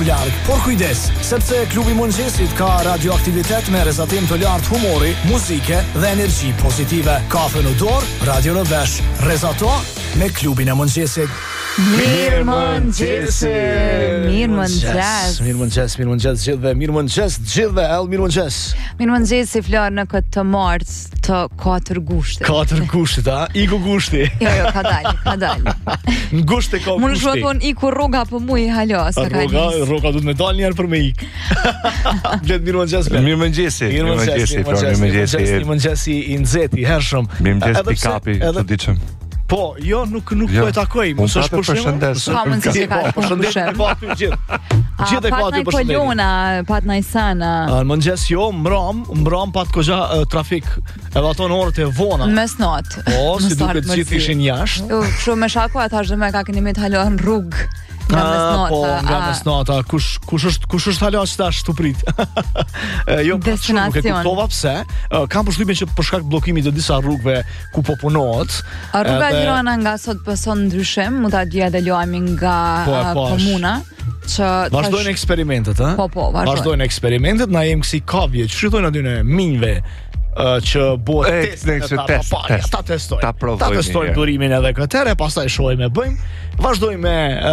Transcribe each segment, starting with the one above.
larg. Por kujdes, sepse klubi i mëngjesit ka radioaktivitet me rrezatim të lartë humori, muzike dhe energji pozitive. Kafe në dorë, radio në vesh. Rrezato me klubin e mëngjesit. Mirëmëngjes i Flor në këtë të martës të 4 gushtit. 4 gushtit, a? Iku gushti. Jo, ka dalë. Në gushti ka gushti. Mund shua thonë iku rruga për mu i halo, sa ka njës. Rruga du të me dalë njerë për me ik. Mirëmëngjesi i nxehtë, i hershëm. Mirëmëngjes pikapi, të diçëm. Po, jo, nuk po e takoj. Mos është përshëndes. Përshëndet po aty gjithë. Gjithë ka aty përshëndetje. Polona, pat na Isana. Mëngjes jo, mbram pat goxha trafik. Edhe ato në orët e vona. Mesnat. Po, si duket gjithë ishin jashtë. Kështu me shaku ata është më ka keni me të halo në rrugë. Nga mesnata. Kush është halas tash tu prit? Jo, nuk e kuptova pse. Kam përshtypjen që për shkak të bllokimit të disa rrugëve ku po punohet. Rruga e Tirana nga sot pëson ndryshim, mund ta dija dhe lajmi nga komuna. Vazhdojnë eksperimentet, ë? Po, vazhdojnë eksperimentet, na jemi si kavje, që shtojnë aty në minjve. Që bëhet test. Ta testojmë durimin edhe këtëre, pastaj shohim e bëjmë. Vazhdojmë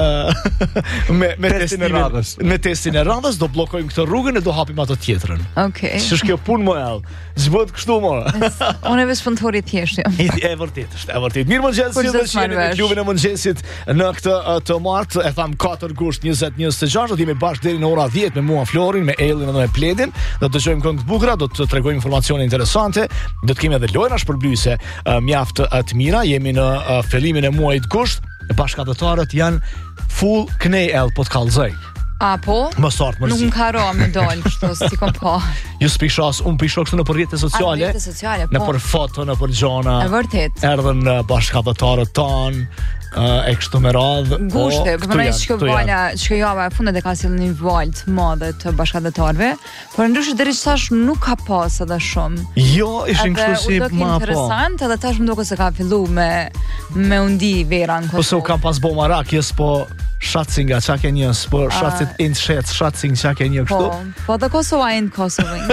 me testin e radhës, do bllokojmë këtë rrugën e do hapim ato tjetrën. Okej. Ç'është kjo punë më ell? S'bëhet kështu më. Unë vetë punëtori thjesht. E vërtet. Mirëmëngjes, ju jeni në klubin e mëngjesit në këtë të martë, e tham 4 gusht 2026, do jemi bashkë deri në ora 10 me mua Florin, me Ellin dhe me Pledin. Do të dëgjojmë këngë të bukura, do të tregojmë informacione interesante, do të kemi edhe lojra shpërblyese mjaft të mira. Jemi në fillimin e muajit gusht. Bashkëdhëtarët janë full knejel, po të kallëzoj. A, po? Më sartë mërzi. Nuk më karo me dollë, kështu, si kom po. Ju s'pishas, unë pisho kështu në për rrjetet sociale. Po. Në për foto, në për gjona. E vërtet. Erdhen bashkëdhëtarët tanë, e kështu me radhë. Gushte, përmënej që java e fundet e ka si një valë të madhe të bashkëdhëtarëve, por ndryshë deri që tash nuk ka pas edhe shumë. Jo, ishin kështu si ma po. Edhe u do interesant, edhe tash më duke se ka fillu me undi vera në Kosovë. Po se u kam pas bo marak, jes po Shatsinga, qa ke njës, po Shatsit ind shet, Shatsing qa ke një kështu. Po dhe Kosova ind Kosovën.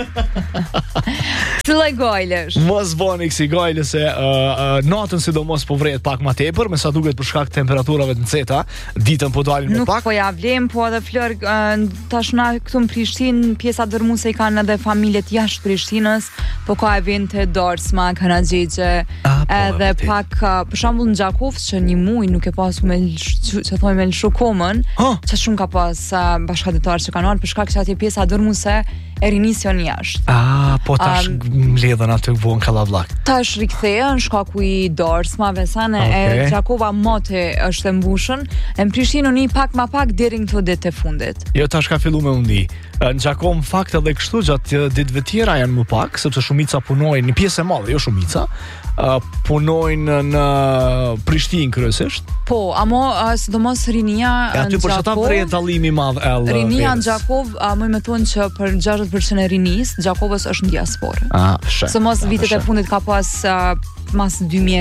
Cëllaj gajlesh. Mos boni kësi gajle se natën sidomos po vrejt pak ma tepër, me sa duket për shkak temperaturave të nxehta, ditën po dalin më pak. Nuk po ja vlem, po edhe Flor, tash na këtu në Prishtinë, pjesa dërmuese i kanë edhe familjet jashtë Prishtinës, po ka evente Dorsma, Kanaxhixhe, edhe pak, për shembull në Gjakovë që një muaj nuk e pasu me që thojmë me lshukomën, që shumë ka pas bashkëdhëtarë që kanë ardhur për shkak që atje pjesa dërmuese e rinision jashtë. Po tash mbledhen aty von kallavllak. Tash rikthehen shkaku i Dorsmave sana e Gjakova mote është e mbushur, e në Prishtinë një pak ma pak deri në këto ditë të fundit. Jo, tash ka filluar me undi. Në Gjakovë fakt edhe kështu gjatë ditëve tjera janë më pak, sepse shumica punojnë, një pjesë e madhe, jo shumica, punojnë në Prishtinë kryesisht. Po, amo sidomos rinia në Gjakovë. Aty për çfarë bëhet dallimi i madh rinia në Gjakovë, më thonë që për 60% e rinisë Gjakovës është në diasporë. Se mos vitet e fundit ka pas mas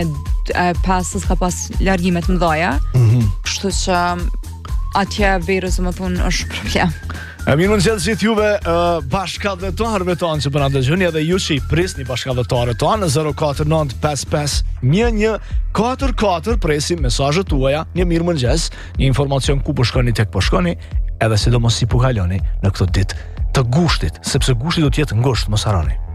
2005 ka pas largimet mëdha. Kështu që atje verës më thonë është problem. Mirëmëngjes gjithë juve bashkëdhëtarëve tonë që po na dëgjoni, edhe ju që i prisni bashkëdhëtarët tonë në 049551144 presim mesazhet tuaja. Një mirëmëngjes, një informacion ku po shkoni tek po shkoni, edhe sidomos si po kaloni në këtë ditë të gushtit, sepse gushti do të jetë ngushtë, mos harroni.